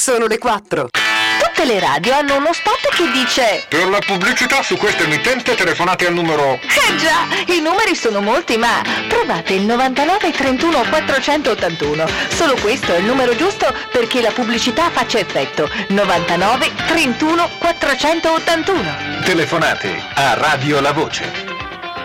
Sono le 4. Tutte le radio hanno uno spot che dice: per la pubblicità su questa emittente telefonate al numero... già, i numeri sono molti, ma provate il 99 31 481. Solo questo è il numero giusto perché la pubblicità faccia effetto. 99 31 481. Telefonate a Radio La Voce.